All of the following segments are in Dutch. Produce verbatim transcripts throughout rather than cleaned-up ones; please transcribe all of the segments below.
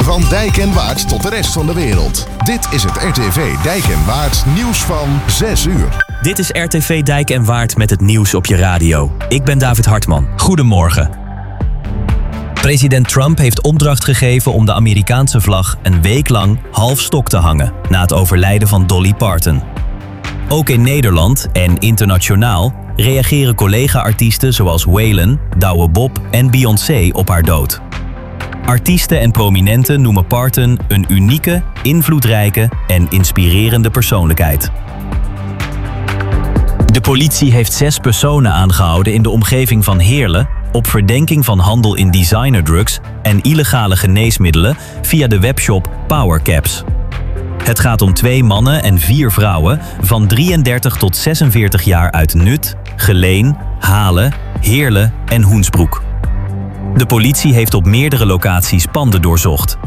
Van Dijk en Waard tot de rest van de wereld. Dit is het R T V Dijk en Waard nieuws van zes uur. Dit is R T V Dijk en Waard met het nieuws op je radio. Ik ben David Hartman. Goedemorgen. President Trump heeft opdracht gegeven om de Amerikaanse vlag een week lang half stok te hangen na het overlijden van Dolly Parton. Ook in Nederland en internationaal reageren collega-artiesten zoals Waylon, Douwe Bob en Beyoncé op haar dood. Artiesten en prominenten noemen Parton een unieke, invloedrijke en inspirerende persoonlijkheid. De politie heeft zes personen aangehouden in de omgeving van Heerlen op verdenking van handel in designerdrugs en illegale geneesmiddelen via de webshop Powercaps. Het gaat om twee mannen en vier vrouwen van drieëndertig tot zesenveertig jaar uit Nut, Geleen, Halen, Heerlen en Hoensbroek. De politie heeft op meerdere locaties panden doorzocht.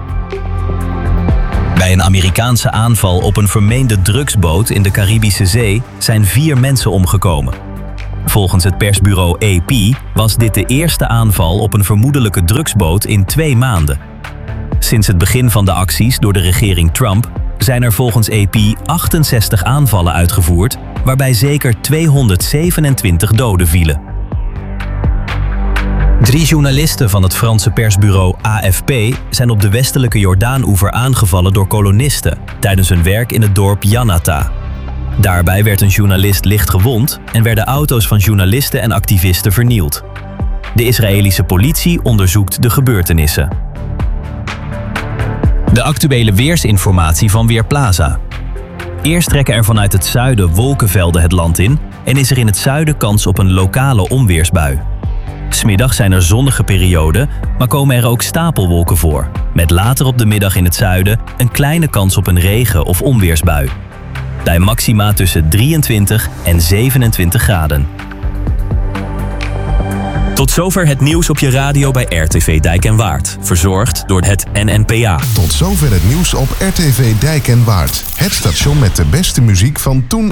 Bij een Amerikaanse aanval op een vermeende drugsboot in de Caribische Zee zijn vier mensen omgekomen. Volgens het persbureau A P was dit de eerste aanval op een vermoedelijke drugsboot in twee maanden. Sinds het begin van de acties door de regering Trump zijn er volgens A P achtenzestig aanvallen uitgevoerd, waarbij zeker tweehonderdzevenentwintig doden vielen. Drie journalisten van het Franse persbureau A F P zijn op de westelijke Jordaanoever aangevallen door kolonisten tijdens hun werk in het dorp Jannata. Daarbij werd een journalist licht gewond en werden auto's van journalisten en activisten vernield. De Israëlische politie onderzoekt de gebeurtenissen. De actuele weersinformatie van Weerplaza. Eerst trekken er vanuit het zuiden wolkenvelden het land in en is er in het zuiden kans op een lokale onweersbui. 'S Middags zijn er zonnige perioden, maar komen er ook stapelwolken voor, met later op de middag in het zuiden een kleine kans op een regen- of onweersbui. Bij maxima tussen drieëntwintig en zevenentwintig graden. Tot zover het nieuws op je radio bij R T V Dijk en Waard. Verzorgd door het N N P A. Tot zover het nieuws op R T V Dijk en Waard. Het station met de beste muziek van toen